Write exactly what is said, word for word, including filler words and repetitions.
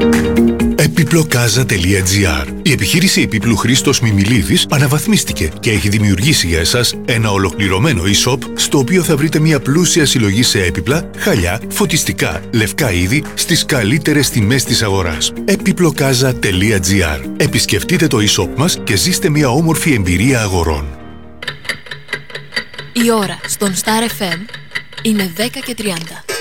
Επιπλοκάζα τελεία τζι άρ. Η επιχείρηση επίπλου Χρήστος Μιμιλίδης αναβαθμίστηκε και έχει δημιουργήσει για εσάς ένα ολοκληρωμένο e-shop στο οποίο θα βρείτε μια πλούσια συλλογή σε έπιπλα, χαλιά, φωτιστικά, λευκά είδη στις καλύτερες τιμές της αγοράς. Επιπλοκάζα τελεία τζι άρ. Επισκεφτείτε το e-shop μας και ζήστε μια όμορφη εμπειρία αγορών. Η ώρα στον Star εφ εμ είναι δέκα και τριάντα.